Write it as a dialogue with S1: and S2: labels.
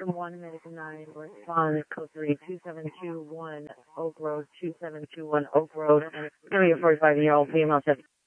S1: American 1, American 9, respond code 32721 Oak Road, 2721 Oak Road. Give me a 45-year-old female said